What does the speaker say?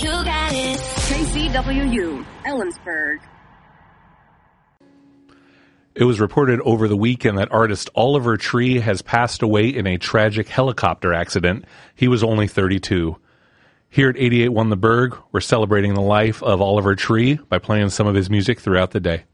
You got it. KCWU, Ellensburg. It was reported over the weekend that artist Oliver Tree has passed away in a tragic helicopter accident. He was only 32. Here at 88.1 The Berg, we're celebrating the life of Oliver Tree by playing some of his music throughout the day.